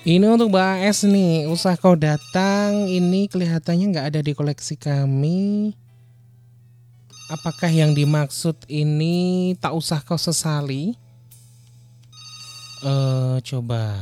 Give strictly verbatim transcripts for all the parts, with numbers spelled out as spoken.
Ini untuk Mbak S nih, usah kau datang, ini kelihatannya nggak ada di koleksi kami. Apakah yang dimaksud ini tak usah kau sesali? Eh, coba.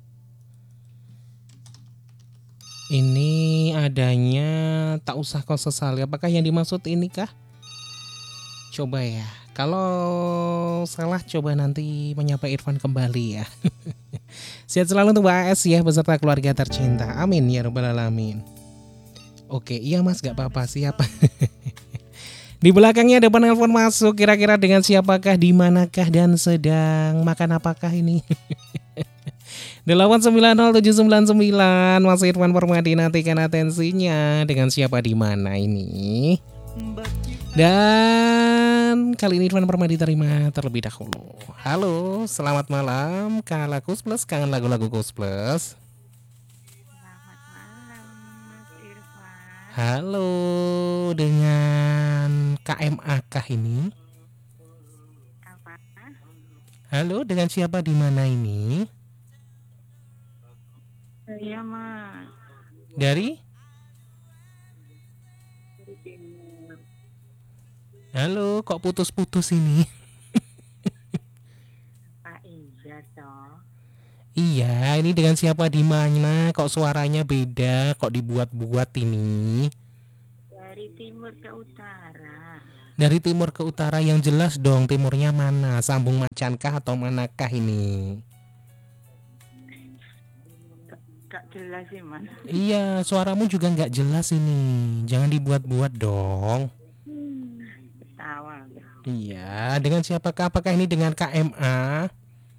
Ini adanya tak usah kau sesali. Apakah yang dimaksud ini kah? Coba ya. Kalau salah coba nanti menyapa Irfan kembali ya. Sehat selalu untuk Mbak S ya beserta keluarga tercinta. Amin ya rabbal alamin. Oke, iya Mas, gak apa-apa, siapa? Di belakangnya ada penelpon masuk. Kira-kira dengan siapakah, di manakah, dan sedang makan apakah ini? delapan sembilan nol tujuh sembilan sembilan Mas Irfan Permadi, nantikan atensinya. Dengan siapa di mana ini? Dan kali ini Irfan Permadi terima terlebih dahulu. Halo, selamat malam Kala Kus Plus, kangen lagu-lagu Kus Plus. Selamat malam Mas Irfan. Halo, dengan K M A kah ini? Apa? Halo, dengan siapa di mana ini? Iya Mas. Dari? Halo, kok putus-putus ini? Pak iya toh. Iya, ini dengan siapa di mana? Kok suaranya beda? Kok dibuat-buat ini? Dari timur ke utara. Dari timur ke utara, yang jelas dong, timurnya mana? Sambung macankah atau manakah ini? Gak, gak jelas sih Mas. Iya, suaramu juga nggak jelas ini. Jangan dibuat-buat dong. Ketawa. Iya, dengan siapakah? Apakah ini dengan K M A?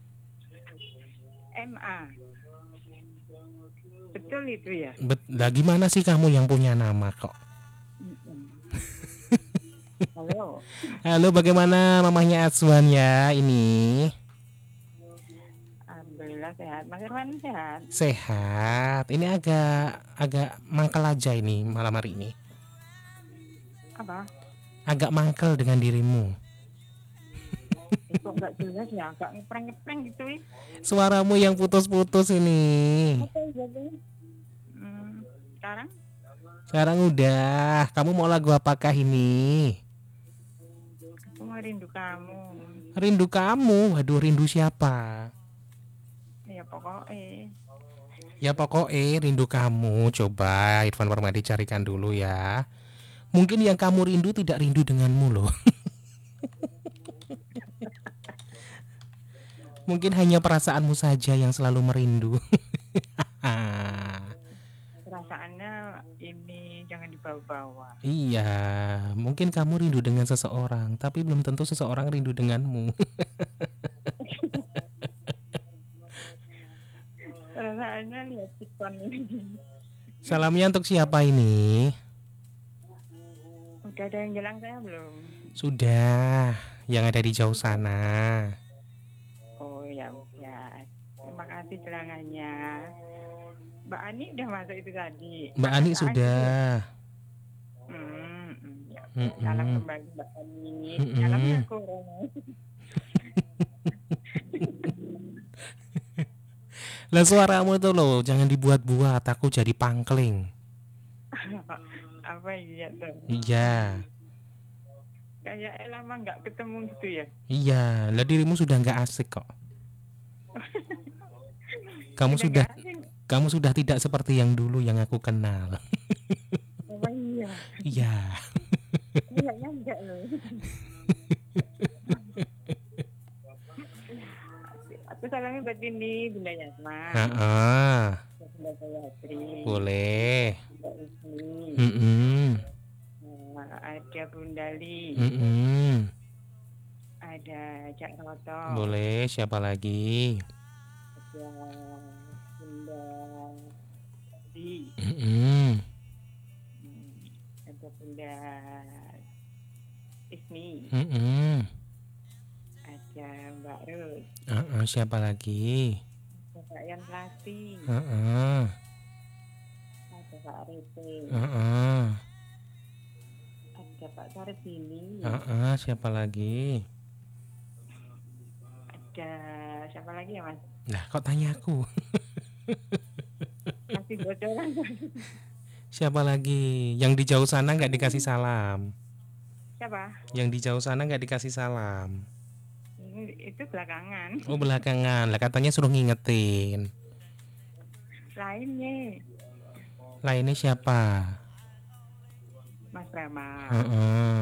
M A. Betul itu ya? Bet, lah gimana sih kamu yang punya nama kok? Halo. Halo, bagaimana mamahnya Azwan ya ini? Alhamdulillah sehat. Mas Irfan sehat? Sehat. Ini agak agak mangkel aja ini malam hari ini. Apa? Agak mangkel dengan dirimu. Eh, kok gak jelas ya? Gak ngepreng-ngepreng gitu ya? Suaramu yang putus-putus ini. Apa jadi? Hmm, sekarang? Sekarang udah. Kamu mau lagu apakah ini? Aku mau rindu kamu. Rindu kamu. Waduh, rindu siapa? Ya pokoknya. Ya pokoknya rindu kamu. Coba Irfan Permadi carikan dulu ya. Mungkin yang kamu rindu tidak rindu denganmu loh. Mungkin hanya perasaanmu saja yang selalu merindu. Perasaannya ini jangan dibawa-bawa. Iya, mungkin kamu rindu dengan seseorang, tapi belum tentu seseorang rindu denganmu. Perasaannya lihat sikon ini. Salamnya untuk siapa ini? Udah ada yang bilang saya belum? Sudah, yang ada di jauh sana. Oh ya ya. Terima kasih celangannya. Mbak Ani udah masuk itu tadi. Mbak Ani sudah. Hmm, hmm, ya. Mm-mm. Salam kembali Mbak Ani. Mm-mm. Salamnya kurang. Lah suaramu itu loh, jangan dibuat-buat, aku jadi pangkling. Apa iya tuh? Iya, Kayak lama nggak ketemu gitu ya? iya, lah dirimu sudah nggak asik kok. Kamu Udah sudah, nggak asing. kamu sudah tidak seperti yang dulu yang aku kenal. Apa iya? Iya. Kayaknya enggak loh. Aku salamnya buat ini Bunda Yasma. Heeh, Bunda Gayatri. boleh. Bunda Ismi. Mm-mm. Nah, ada Bunda Li. Mm-mm. Ada Cak Roto. Boleh, siapa lagi? Ada Bunda Di. Mm-mm. Hmm, ada Bunda Ismi. Mm-mm. Ada Mbak Rus. Uh-uh, siapa lagi? Ada Pak Yan Plati. Uh-uh. Ada Pak Rete. Uh-uh. Ada Pak Sarbini. Uh-uh, siapa lagi? Ada siapa lagi ya Mas? Nah, kok tanya aku? Kasih bocoran. Siapa lagi? Yang di jauh sana nggak dikasih salam. Siapa? Yang di jauh sana nggak dikasih salam. Hmm, Itu belakangan. Oh belakangan. Lah katanya suruh ngingetin. Lainnya Lainnya siapa? Mas Rama. Heeh.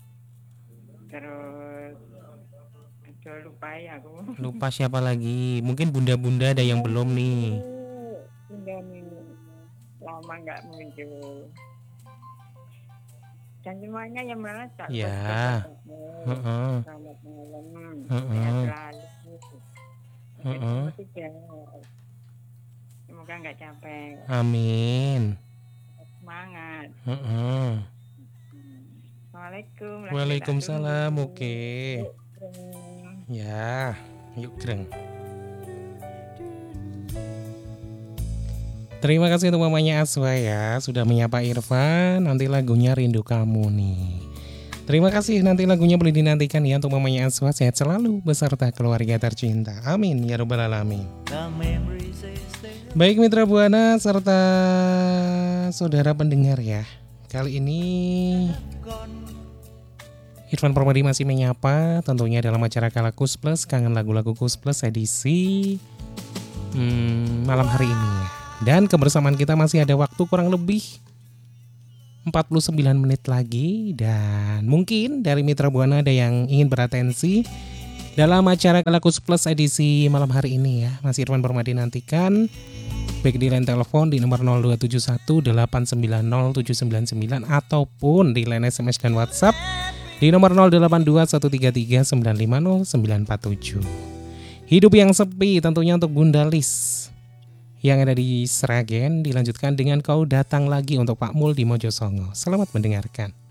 Terus aduh lupa ya aku. Lupa siapa lagi? Mungkin bunda-bunda ada yang belum nih. Bunda nih lama nggak muncul. Dan semuanya yang mana tak Ya. Heeh. Selamat malam. Heeh. Sehat selalu. Heeh. Semoga nggak capek. Amin. Semangat. Heeh. Assalamualaikum. Waalaikumsalam. Tunggu. Oke. Hmm. Ya, yuk Greng. Terima kasih untuk mamanya Aswa ya, sudah menyapa Irfan. Nanti lagunya Rindu Kamu nih. Terima kasih, nanti lagunya boleh dinantikan ya untuk mamanya Aswa. Sehat selalu beserta keluarga tercinta. Amin ya rabbal alamin. Baik mitra Buana serta saudara pendengar ya. Kali ini Irfan Permadi masih menyapa, tentunya dalam acara Kala Kus Plus, kangen lagu-lagu Kus Plus edisi hmm, malam hari ini ya. Dan kebersamaan kita masih ada waktu kurang lebih empat puluh sembilan menit lagi. Dan mungkin dari Mitra Buana ada yang ingin beratensi dalam acara Kala Kus Plus edisi malam hari ini ya. Mas Irfan Permadi nantikan baik di line telepon di nomor nol dua tujuh satu delapan sembilan nol tujuh sembilan sembilan ataupun di line S M S dan WhatsApp di nomor nol delapan dua satu tiga tiga sembilan lima nol sembilan empat tujuh. Hidup yang sepi tentunya untuk Bunda Lis yang ada di Sragen, dilanjutkan dengan Kau Datang Lagi untuk Pak Mul di Mojosongo. Selamat mendengarkan.